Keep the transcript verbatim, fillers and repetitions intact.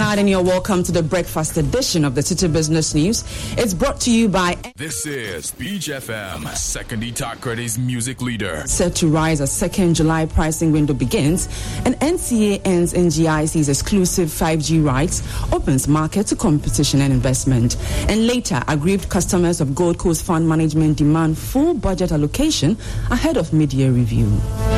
night and you're welcome to the breakfast edition of the City Business News. It's brought to you by... This is Beach F M, Second Itakredi's music leader. Set to rise as second July pricing window begins and N C A ends N G I C's exclusive five G rights, opens market to competition and investment. And later, aggrieved customers of Gold Coast Fund Management demand full budget allocation ahead of mid-year review.